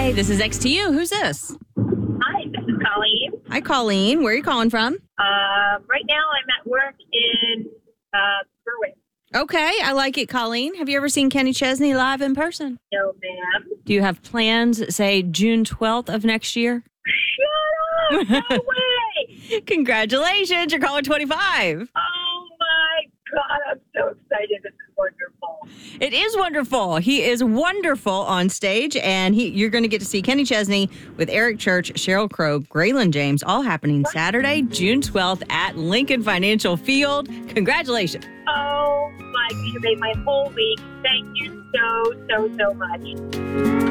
Hi, this is XTU. Who's this? Hi, this is Colleen. Hi, Colleen. Where are you calling from? Right now I'm at work in Berwick. Okay, I like it, Colleen. Have you ever seen Kenny Chesney live in person? No, ma'am. Do you have plans, say, June 12th of next year? Shut up! No way! Congratulations, you're calling 25. Oh, my God. I'm so excited. This is wonderful. It is wonderful. He is wonderful on stage, and you're going to get to see Kenny Chesney with Eric Church, Sheryl Crow, Graylin James, all happening Saturday, June 12th at Lincoln Financial Field. Congratulations. Oh, my God. You made my whole week. Thank you so much.